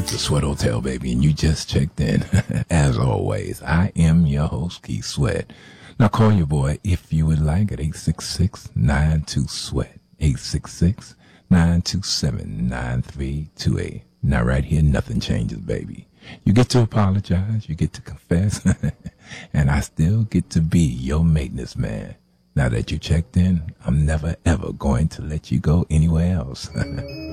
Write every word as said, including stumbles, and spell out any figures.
the Sweat Hotel, baby, and you just checked in. As always, I am your host, Keith Sweat. Now call your boy if you would like at eight six six, nine two, SWEAT, eight six six, nine two seven, nine three two eight. Now right here, nothing changes, baby. You get to apologize, you get to confess, and I still get to be your maintenance man. Now that you checked in, I'm never ever going to let you go anywhere else.